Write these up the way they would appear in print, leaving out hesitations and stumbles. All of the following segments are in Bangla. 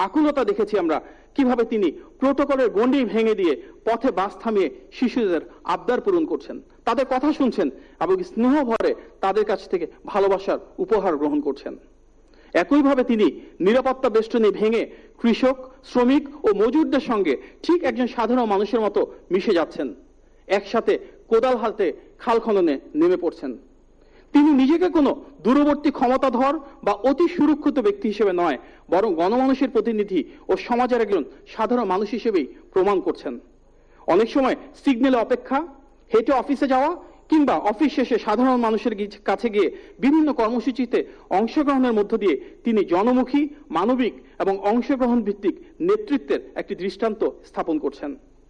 আকুলতা দেখেছি আমরা কিভাবে তিনি প্রোটোকলের গণ্ডি ভেঙে দিয়ে পথে বাস থামিয়ে শিশুদের আবদার পূরণ করছেন, তাদের কথা শুনছেন এবং স্নেহ ভরে তাদের কাছ থেকে ভালোবাসার উপহার গ্রহণ করছেন। একইভাবে তিনি নিরাপত্তা বেষ্টনী ভেঙে কৃষক, শ্রমিক ও মজুরদের সঙ্গে ঠিক একজন সাধারণ মানুষের মতো মিশে যাচ্ছেন, একসাথে কোদাল হাতে খাল খননে নেমে পড়ছেন। তিনি নিজেকে কোনো দূরবর্তী ক্ষমতাধর বা অতি সুরক্ষিত ব্যক্তি হিসেবে নয়, বরং গণমানুষের প্রতিনিধি ও সমাজের একজন সাধারণ মানুষ হিসেবেই প্রমাণ করছেন। অনেক সময় সিগন্যালে অপেক্ষা, হেঁটে অফিসে যাওয়া কিংবা অফিস শেষে সাধারণ মানুষের কাছে গিয়ে বিভিন্ন কর্মসূচিতে অংশগ্রহণের মধ্য দিয়ে তিনি জনমুখী, মানবিক এবং অংশগ্রহণ ভিত্তিক নেতৃত্বের একটি দৃষ্টান্ত স্থাপন করছেন।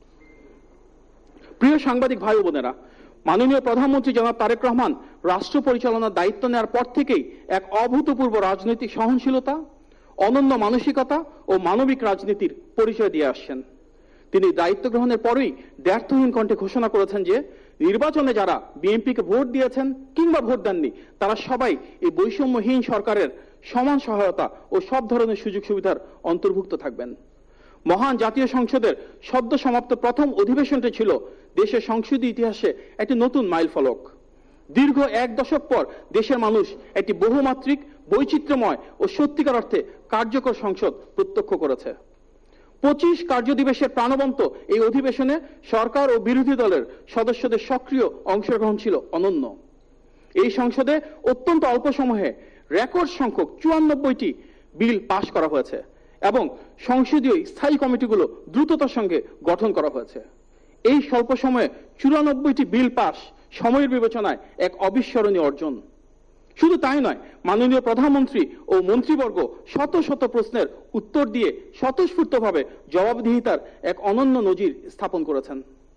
প্রিয় সাংবাদিক ভাই ও বোনেরা, মাননীয় প্রধানমন্ত্রী জনাব তারেক রহমান রাষ্ট্র পরিচালনার দায়িত্ব নেওয়ার পর থেকেই এক অভূতপূর্ব রাজনৈতিক সহনশীলতা, অনন্য মানসিকতা ও মানবিক রাজনীতির পরিচয় দিয়ে আসছেন। তিনি দায়িত্ব গ্রহণের পরেই দ্ব্যর্থহীন কণ্ঠে ঘোষণা করেছেন যে নির্বাচনে যারা বিএনপিকে ভোট দিয়েছেন কিংবা ভোট দেননি তারা সবাই এই বৈষম্যহীন সরকারের সমান সহায়তা ও সব ধরনের সুযোগ সুবিধার অন্তর্ভুক্ত থাকবেন। মহান জাতীয় সংসদের সদ্য সমাপ্ত প্রথম অধিবেশনটি ছিল দেশের সংসদীয় ইতিহাসে একটি নতুন মাইলফলক। দীর্ঘ এক দশক পর দেশের মানুষ একটি বহুমাত্রিক, বৈচিত্র্যময় ও সত্যিকার অর্থে কার্যকর সংসদ প্রত্যক্ষ করেছে। 25 কার্যদিবসের প্রাণবন্ত এই অধিবেশনে সরকার ও বিরোধী দলের সদস্যদের সক্রিয় অংশগ্রহণ ছিল অনন্য। এই সংসদে অত্যন্ত অল্প সময়ে রেকর্ড সংখ্যক 94টি বিল পাশ করা হয়েছে এবং সংসদীয় স্থায়ী কমিটিগুলো দ্রুততার সঙ্গে গঠন করা হয়েছে। এই স্বল্প সময়ে 94টি বিল পাশ সময়ের বিবেচনায় এক অবিস্মরণীয় অর্জন। শুধু তাই নয়, মাননীয় প্রধানমন্ত্রী ও মন্ত্রীবর্গ শত শত প্রশ্নের উত্তর দিয়ে স্বতঃস্ফূর্তভাবে জবাবদিহিতার এক অনন্য নজির স্থাপন করেছেন।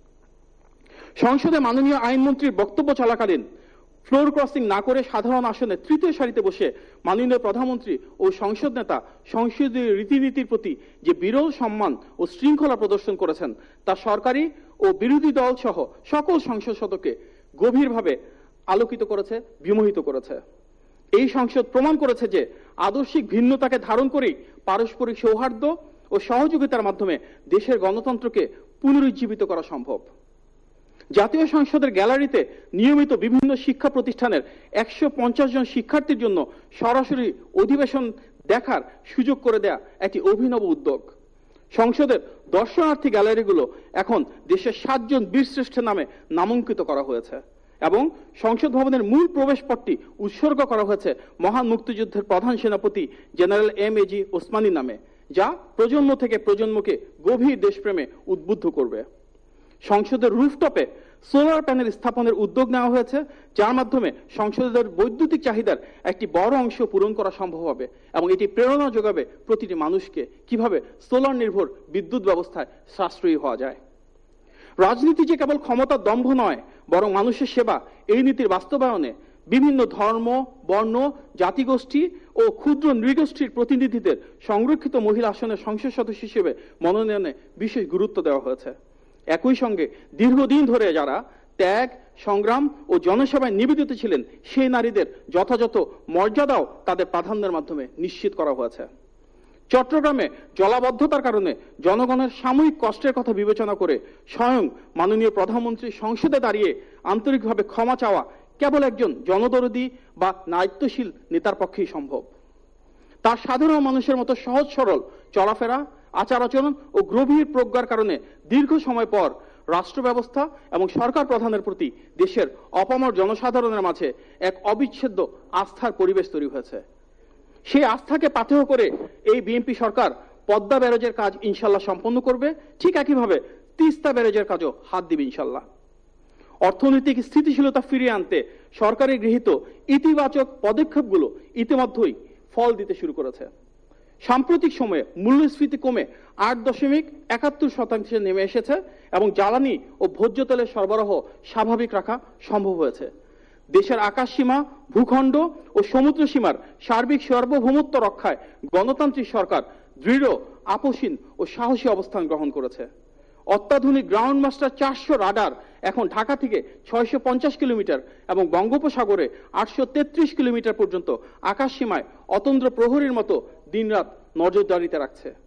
সংসদে মাননীয় আইনমন্ত্রীর বক্তব্য চলাকালীন ফ্লোর ক্রসিং না করে সাধারণ আসনে তৃতীয় সারিতে বসে মাননীয় প্রধানমন্ত্রী ও সংসদ নেতা সংসদীয় রীতিনীতির প্রতি যে বিরল সম্মান ও শৃঙ্খলা প্রদর্শন করেছেন তা সরকারি ও বিরোধী দল সহ সকল সংসদ সদস্যকে গভীরভাবে আলোকিত করেছে, বিমোহিত করেছে। এই সংসদ প্রমাণ করেছে যে আদর্শিক ভিন্নতাকে ধারণ করেই পারস্পরিক সৌহার্দ্য ও সহযোগিতার মাধ্যমে দেশের গণতন্ত্রকে পুনরুজ্জীবিত করা সম্ভব। জাতীয় সংসদের গ্যালারিতে নিয়মিত বিভিন্ন শিক্ষা প্রতিষ্ঠানের 150 জন শিক্ষার্থীর জন্য সরাসরি অধিবেশন দেখার সুযোগ করে দেয়া একটি অভিনব উদ্যোগ। সংসদের দর্শনার্থী গ্যালারিগুলো এখন দেশের 7 জন বীরশ্রেষ্ঠের নামে নামাঙ্কিত করা হয়েছে এবং সংসদ ভবনের মূল প্রবেশপথটি উৎসর্গ করা হয়েছে মহান মুক্তিযুদ্ধের প্রধান সেনাপতি জেনারেল এম.এ.জি. ওসমানী নামে, যা প্রজন্ম থেকে প্রজন্মকে গভীর দেশপ্রেমে উদ্বুদ্ধ করবে। সংসদের রুফটপে সোলার প্যানেল স্থাপনের উদ্যোগ নেওয়া হয়েছে, যার মাধ্যমে সংসদের বৈদ্যুতিক চাহিদার একটি বড় অংশ পূরণ করা সম্ভব হবে এবং এটি প্রেরণা যোগাবে প্রতিটি মানুষকে কিভাবে সোলার নির্ভর বিদ্যুৎ ব্যবস্থায় সাশ্রয়ী হওয়া যায়। রাজনীতি যে কেবল ক্ষমতার দম্ভ নয়, বরং মানুষের সেবা, এই নীতির বাস্তবায়নে বিভিন্ন ধর্ম, বর্ণ, জাতিগোষ্ঠী ও ক্ষুদ্র নৃগোষ্ঠীর প্রতিনিধিদের সংরক্ষিত মহিলা আসনের সংসদ সদস্য হিসেবে মনোনয়নে বিশেষ গুরুত্ব দেওয়া হয়েছে। একই সঙ্গে দীর্ঘদিন ধরে যারা ত্যাগ, সংগ্রাম ও জনসেবায় নিবেদিত ছিলেন সেই নারীদের যথাযথ মর্যাদাও তাদের প্রাধান্যের মাধ্যমে নিশ্চিত করা হয়েছে। চট্টগ্রামে জলাবদ্ধতার কারণে জনগণের সাময়িক কষ্টের কথা বিবেচনা করে স্বয়ং মাননীয় প্রধানমন্ত্রী সংসদে দাঁড়িয়ে আন্তরিকভাবে ক্ষমা চাওয়া কেবল একজন জনদরদী বা দায়িত্বশীল নেতার পক্ষেই সম্ভব। তার সাধারণ মানুষের মতো সহজ সরল চলাফেরা, আচার আচরণ ও গভীর প্রজ্ঞার কারণে দীর্ঘ সময় পর রাষ্ট্র ব্যবস্থা এবং সরকার প্রধানের প্রতি দেশের অপামর জনসাধারণের মাঝে এক অবিচ্ছেদ্য আস্থার পরিবেশ তৈরি হয়েছে। সেই আস্থাকে পাথেয় করে এই বিএনপি সরকার পদ্মা ব্যারেজের কাজ ইনশাল্লাহ সম্পন্ন করবে, ঠিক একইভাবে তিস্তা ব্যারেজের কাজও হাত দিবে ইনশাল্লাহ। অর্থনৈতিক স্থিতিশীলতা ফিরিয়ে আনতে সরকারের গৃহীত ইতিবাচক পদক্ষেপগুলো ইতিমধ্যেই ফল দিতে শুরু করেছে। সাম্প্রতিক সময়ে মূল্যস্ফীতি কমে 8.71% নেমে এসেছে এবং জ্বালানি ও ভোজ্য তেলের সরবরাহ স্বাভাবিক রাখা সম্ভব হয়েছে। দেশের আকাশ সীমা, ভূখণ্ড ও সমুদ্র সীমার সার্বিক সার্বভৌমত্ব রক্ষায় গণতান্ত্রিক সরকার দৃঢ়, আপোষহীন ও সাহসী অবস্থান গ্রহণ করেছে। অত্যাধুনিক গ্রাউন্ড মাস্টার 400 রাডার এখন ঢাকা থেকে 650 কিলোমিটার এবং বঙ্গোপসাগরে 833 কিলোমিটার পর্যন্ত আকাশ সীমায় অতন্দ্র প্রহরীর মতো দিনরাত নজরদারিতে রাখছে।